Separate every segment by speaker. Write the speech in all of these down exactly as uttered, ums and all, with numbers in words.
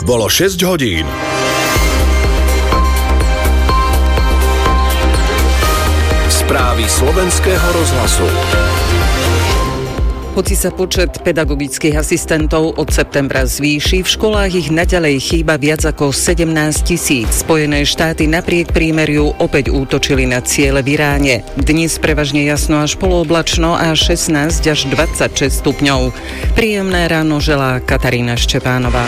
Speaker 1: Bolo šesť hodín. Správy slovenského rozhlasu.
Speaker 2: Hoci sa počet pedagogických asistentov od septembra zvýši, v školách ich naďalej chýba viac ako sedemnásť tisíc. Spojené štáty napriek prímeriu opäť útočili na ciele v Iráne. Dnes prevažne jasno až polooblačno a šestnásť až dvadsaťšesť stupňov. Príjemné ráno želá Katarína Štepánová.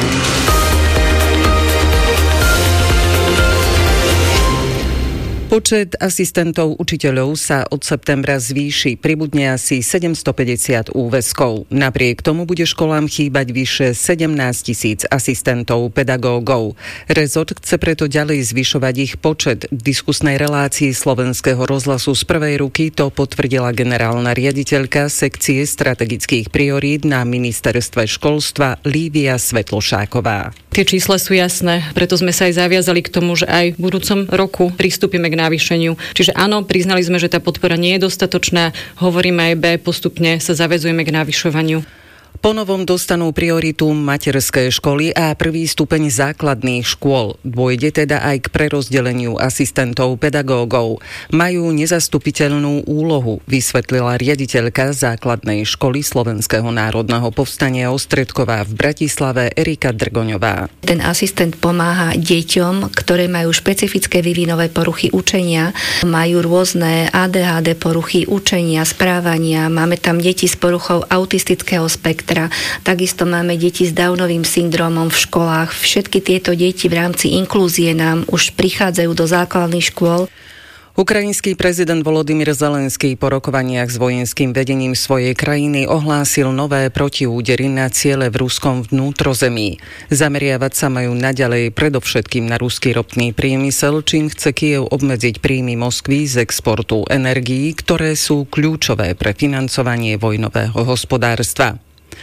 Speaker 2: Počet asistentov učiteľov sa od septembra zvýši, pribudne asi sedemstopäťdesiat úväzkov. Napriek tomu bude školám chýbať vyše sedemnásť tisíc asistentov pedagógov. Rezort chce preto ďalej zvyšovať ich počet. V diskusnej relácii Slovenského rozhlasu z prvej ruky to potvrdila generálna riaditeľka sekcie strategických priorít na ministerstve školstva Lívia Svetlošáková.
Speaker 3: Tie čísla sú jasné, preto sme sa aj zaviazali k tomu, že aj v budúcom roku pristúpime k navýšeniu. Čiže áno, priznali sme, že tá podpora nie je dostatočná, hovoríme aj B, postupne sa zaväzujeme k navyšovaniu. Po novom dostanú prioritu materské školy a prvý stupeň základných škôl. Dôjde teda aj k prerozdeleniu asistentov pedagógov. Majú nezastupiteľnú úlohu, vysvetlila riaditeľka základnej školy Slovenského národného povstania Ostredková v Bratislave Erika Drgoňová.
Speaker 4: Ten asistent pomáha deťom, ktoré majú špecifické vývinové poruchy učenia, majú rôzne á dé há dé poruchy učenia, správania, máme tam deti s poruchou autistického spektra. Takisto máme deti s Downovým syndrómom v školách. Všetky tieto deti v rámci inklúzie nám už prichádzajú do základných škôl.
Speaker 2: Ukrajinský prezident Volodymyr Zelenský po rokovaniach s vojenským vedením svojej krajiny ohlásil nové protiúdery na ciele v ruskom vnútrozemí. Zameriavať sa majú naďalej predovšetkým na ruský ropný priemysel, čím chce Kyjev obmedziť príjmy Moskvy z exportu energií, ktoré sú kľúčové pre financovanie vojnového hospodárstva.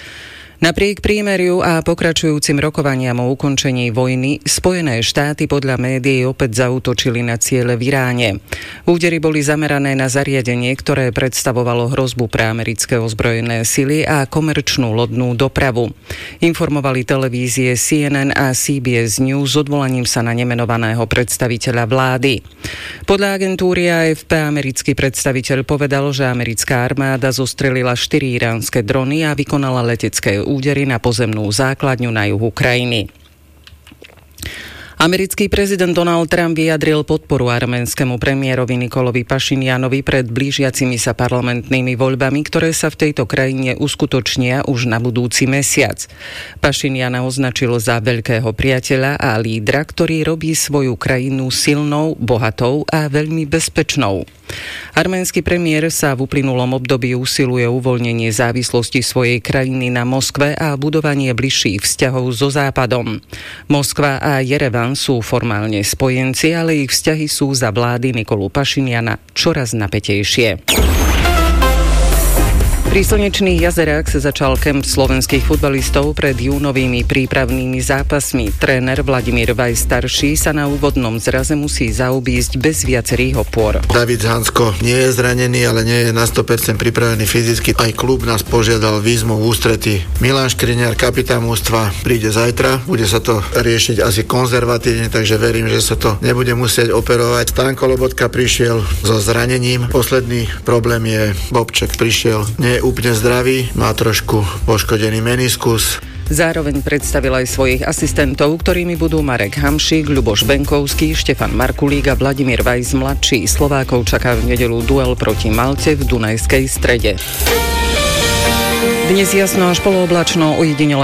Speaker 2: Napriek prímeriu a pokračujúcim rokovaniam o ukončení vojny, Spojené štáty podľa médií opäť zaútočili na ciele v Iráne. Údery boli zamerané na zariadenie, ktoré predstavovalo hrozbu pre americké ozbrojené sily a komerčnú lodnú dopravu. Informovali televízie C N N a C B S News s odvolaním sa na nemenovaného predstaviteľa vlády. Podľa agentúry á ef pé americký predstaviteľ povedal, že americká armáda zostrelila štyri iránske drony a vykonala letecké údery na pozemnú základňu na juhu krajiny. Americký prezident Donald Trump vyjadril podporu arménskému premiérovi Nikolovi Pašinjanovi pred blížiacimi sa parlamentnými voľbami, ktoré sa v tejto krajine uskutočnia už na budúci mesiac. Pašinjana označil za veľkého priateľa a lídra, ktorý robí svoju krajinu silnou, bohatou a veľmi bezpečnou. Arménsky premiér sa v uplynulom období usiluje uvoľnenie závislosti svojej krajiny na Moskve a budovanie bližších vzťahov so Západom. Moskva a Jerevan sú formálne spojenci, ale ich vzťahy sú za vlády Nikolu Pašinjana čoraz napätejšie. Pri slnečných jazerách sa začal kemp slovenských futbalistov pred júnovými prípravnými zápasmi. Tréner Vladimír Vajs starší sa na úvodnom zraze musí zaobísť bez viacerých opôr.
Speaker 5: David Hansko nie je zranený, ale nie je na sto percent pripravený fyzicky. Aj klub nás požiadal výzvu v ústrety. Milan Škriňar, kapitán mužstva, príde zajtra. Bude sa to riešiť asi konzervatívne, takže verím, že sa to nebude musieť operovať. Stanko Lobotka prišiel so zranením. Posledný problém je Bobček prišiel nie úplne zdravý, má trošku poškodený meniskus.
Speaker 2: Zároveň predstavil aj svojich asistentov, ktorými budú Marek Hamšík, Ľuboš Benkovský, Štefan Markulík a Vladimír Vajs mladší. Slovákov čaká v nedeľu duel proti Malte v Dunajskej Strede. Dnes jasno až polooblačno, ojedinele